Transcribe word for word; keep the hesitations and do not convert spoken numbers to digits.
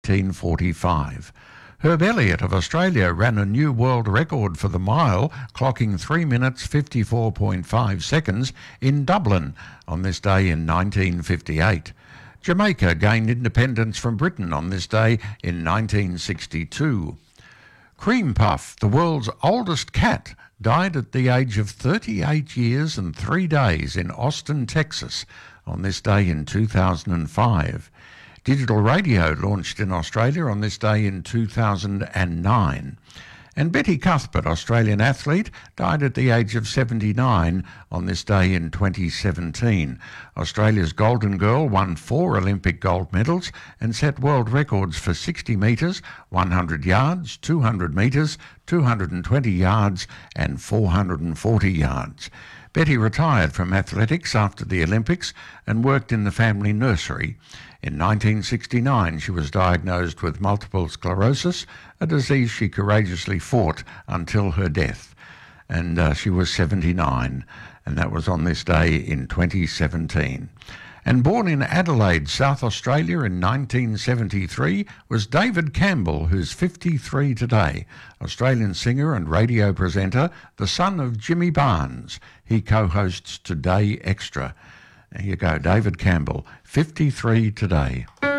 nineteen forty-five. Herb Elliott of Australia ran a new world record for the mile, clocking three minutes fifty-four point five seconds in Dublin on this day in nineteen fifty-eight. Jamaica gained independence from Britain on this day in nineteen sixty-two. Cream Puff, the world's oldest cat, died at the age of thirty-eight years and three days in Austin, Texas on this day in two thousand five. Digital radio launched in Australia on this day in two thousand nine. And Betty Cuthbert, Australian athlete, died at the age of seventy-nine on this day in twenty seventeen. Australia's Golden Girl won four Olympic gold medals and set world records for sixty metres, one hundred yards, two hundred metres, two hundred twenty yards and four hundred forty yards. Betty retired from athletics after the Olympics and worked in the family nursery. In nineteen sixty-nine, she was diagnosed with multiple sclerosis, a disease she courageously fought until her death. And uh, she was seventy-nine, and that was on this day in twenty seventeen. And born in Adelaide, South Australia in nineteen seventy-three was David Campbell, who's fifty-three today, Australian singer and radio presenter, the son of Jimmy Barnes. He co-hosts Today Extra. There you go, David Campbell, fifty-three today.